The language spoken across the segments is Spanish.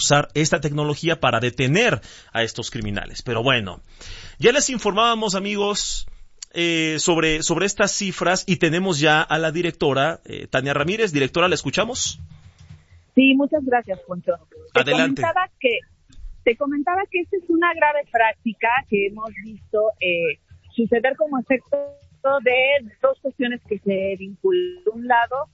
usar esta tecnología para detener a estos criminales. Pero bueno, ya les informábamos, amigos, sobre estas cifras, y tenemos ya a la directora, Tania Ramírez. Directora, ¿la escuchamos? Sí, muchas gracias, Poncho. Adelante. Te comentaba que esta es una grave práctica que hemos visto suceder como efecto de dos cuestiones que se vinculan. Por un lado,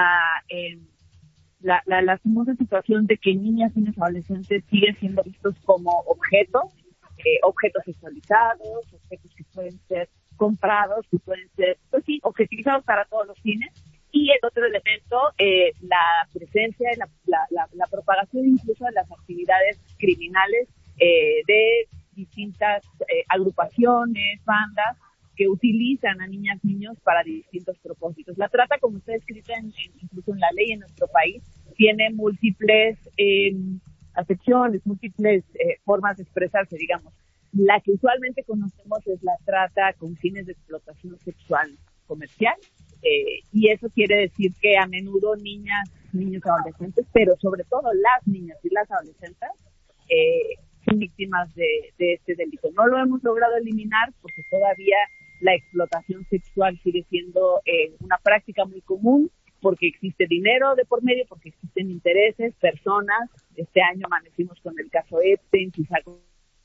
la lastimosa situación de que niñas y niños adolescentes siguen siendo vistos como objetos sexualizados, objetos que pueden ser comprados, que pueden ser, pues sí, objetivizados para todos los fines. Y el otro elemento, la presencia, la propagación incluso de las actividades criminales de distintas agrupaciones, bandas que utilizan a niñas y niños para distintos propósitos. La trata, como está escrita incluso en la ley en nuestro país, tiene múltiples acepciones, múltiples formas de expresarse, digamos. La que usualmente conocemos es la trata con fines de explotación sexual comercial, y eso quiere decir que a menudo niñas, niños, adolescentes, pero sobre todo las niñas y las adolescentes, son víctimas de este delito. No lo hemos logrado eliminar porque todavía la explotación sexual sigue siendo una práctica muy común, porque existe dinero de por medio, porque existen intereses, personas. Este año amanecimos con el caso Epstein, quizá con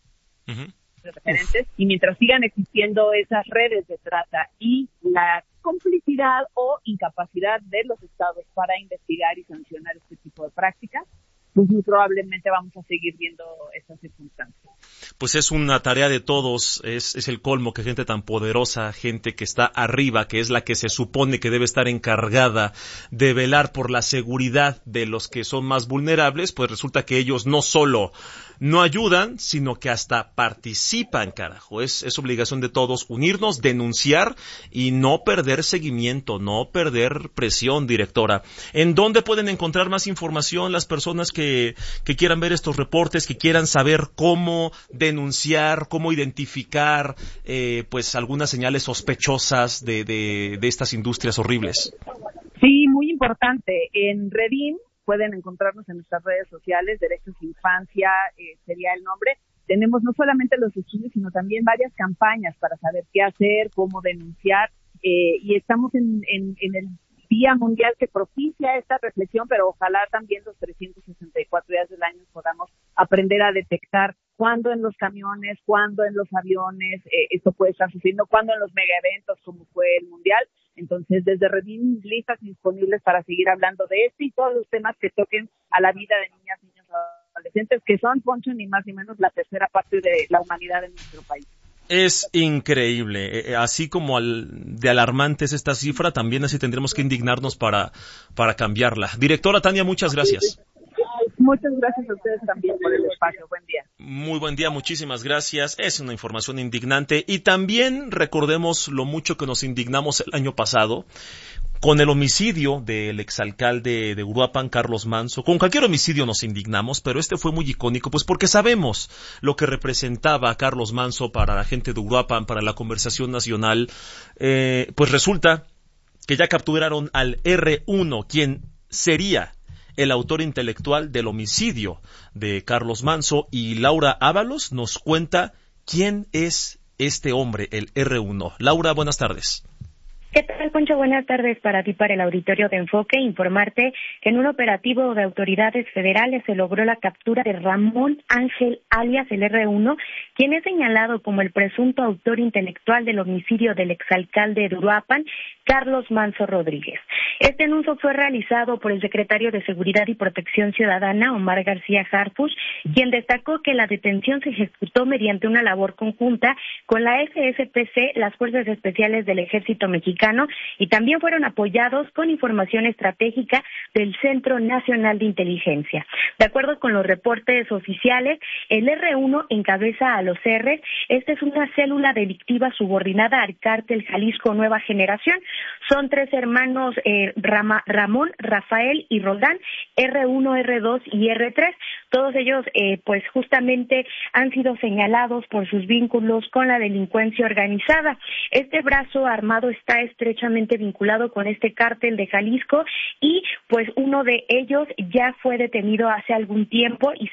referentes, y mientras sigan existiendo esas redes de trata y la complicidad o incapacidad de los estados para investigar y sancionar este tipo de prácticas, pues muy probablemente vamos a seguir viendo estas circunstancias. Pues es una tarea de todos, es el colmo que gente tan poderosa, gente que está arriba, que es la que se supone que debe estar encargada de velar por la seguridad de los que son más vulnerables, pues resulta que ellos no solo no ayudan, sino que hasta participan, carajo. Es obligación de todos unirnos, denunciar y no perder seguimiento, no perder presión, directora. ¿En dónde pueden encontrar más información las personas que quieran ver estos reportes, que quieran saber cómo denunciar, cómo identificar pues algunas señales sospechosas de estas industrias horribles? Sí, muy importante. En Redim pueden encontrarnos en nuestras redes sociales, Derechos Infancia sería el nombre. Tenemos no solamente los estudios, sino también varias campañas para saber qué hacer, cómo denunciar, y estamos en el Día Mundial que propicia esta reflexión, pero ojalá también los 364 días del año podamos aprender a detectar cuándo en los camiones, cuándo en los aviones esto puede estar sucediendo, cuándo en los megaeventos como fue el Mundial. Entonces, desde Redim, listas disponibles para seguir hablando de este y todos los temas que toquen a la vida de niñas, niños, adolescentes, que son, Poncho, ni más ni menos la tercera parte de la humanidad en nuestro país. Es increíble, así como de alarmante es esta cifra, también así tendremos que indignarnos para cambiarla. Directora Tania, muchas gracias. Muchas gracias a ustedes también por el espacio. Buen día. Muy buen día, muchísimas gracias. Es una información indignante y también recordemos lo mucho que nos indignamos el año pasado con el homicidio del exalcalde de Uruapan, Carlos Manso. Con cualquier homicidio nos indignamos, pero este fue muy icónico, pues porque sabemos lo que representaba Carlos Manso para la gente de Uruapan, para la conversación nacional. Pues resulta que ya capturaron al R1, quien sería el autor intelectual del homicidio de Carlos Manso, y Laura Ábalos nos cuenta quién es este hombre, el R1. Laura, buenas tardes. ¿Qué tal, Poncho? Buenas tardes para ti, para el auditorio de Enfoque. Informarte que en un operativo de autoridades federales se logró la captura de Ramón Ángel, alias el R1, quien es señalado como el presunto autor intelectual del homicidio del exalcalde de Uruapan, Carlos Manso Rodríguez. Este anuncio fue realizado por el secretario de Seguridad y Protección Ciudadana, Omar García Harfuch, quien destacó que la detención se ejecutó mediante una labor conjunta con la FSPC, las Fuerzas Especiales del Ejército Mexicano, y también fueron apoyados con información estratégica del Centro Nacional de Inteligencia. De acuerdo con los reportes oficiales, el R1 encabeza a los R's. Esta es una célula delictiva subordinada al cártel Jalisco Nueva Generación. Son tres hermanos, Ramón, Rafael y Roldán, R1, R2 y R3. Todos ellos, pues justamente han sido señalados por sus vínculos con la delincuencia organizada. Este brazo armado está estrechamente vinculado con este cártel de Jalisco y pues uno de ellos ya fue detenido hace algún tiempo y